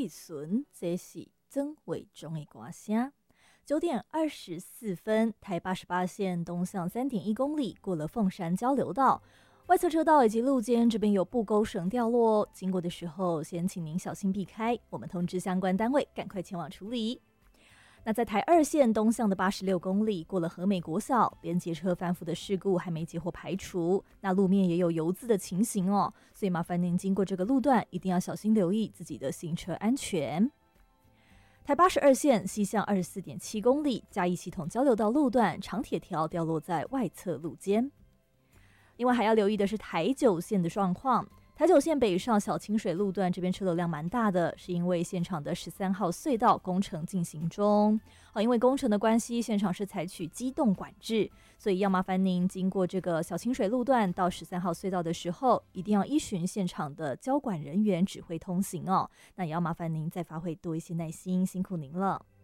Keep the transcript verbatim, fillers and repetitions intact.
贵船，这是曾伟忠的歌声。九点二十四分，台八十八线东向三点一公里，过了凤山交流道。外侧车道以及路肩这边有布钩绳掉落，经过的时候先请您小心避开，我们通知相关单位赶快前往处理。那在台二线东向的八十六公里，过了和美国小，连结车翻覆的事故还没结获排除，那路面也有油渍的情形哦，所以麻烦您经过这个路段一定要小心留意自己的行车安全。台八十二线西向二十四点七公里，嘉义系统交流道路段长铁条掉落在外侧路肩。另外还要留意的是台九线的状况，台九线北上小清水路段这边车流量蛮大的，是因为现场的十三号隧道工程进行中。好，因为工程的关系，现场是采取机动管制，所以要麻烦您经过这个小清水路段到十三号隧道的时候，一定要依循现场的交管人员指挥通行哦。那也要麻烦您再发挥多一些耐心，辛苦您了。